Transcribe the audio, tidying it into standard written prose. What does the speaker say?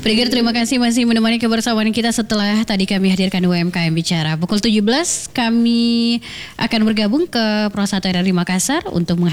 Pendengar, terima kasih masih menemani kebersamaan kita setelah tadi kami hadirkan UMKM Bicara. Pukul 17 kami akan bergabung ke Pro 1 RRI Makassar untuk